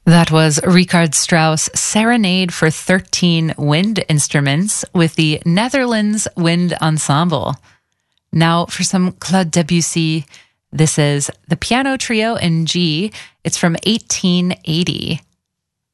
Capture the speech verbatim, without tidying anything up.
That was Richard Strauss' Serenade for thirteen Wind Instruments with the Netherlands Wind Ensemble. Now for some Claude Debussy. This is the Piano Trio in G. It's from eighteen eighty.